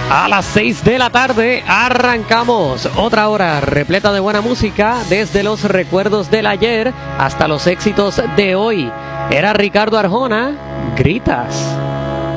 A las 6 de la tarde arrancamos otra hora repleta de buena música, desde los recuerdos del ayer hasta los éxitos de hoy. Era Ricardo Arjona, Gritas.